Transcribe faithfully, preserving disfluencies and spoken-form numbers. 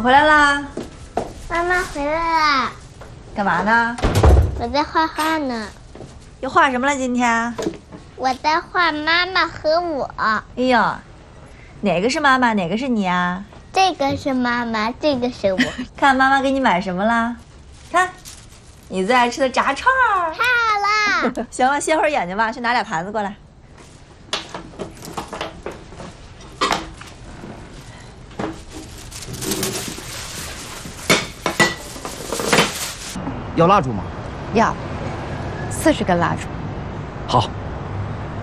回来啦！ 妈妈回来啦！ 干嘛呢？ 我在画画呢。 又画什么了？今天？ 我在画妈妈和我。 哎呦，哪个是妈妈，哪个是你啊？ 这个是妈妈，这个是我。 看妈妈给你买什么啦？看，你最爱吃的炸串儿。 太好了！ 行了，歇会儿眼睛吧，去拿俩盘子过来。 要蜡烛吗？ 要，四十根蜡烛。 好。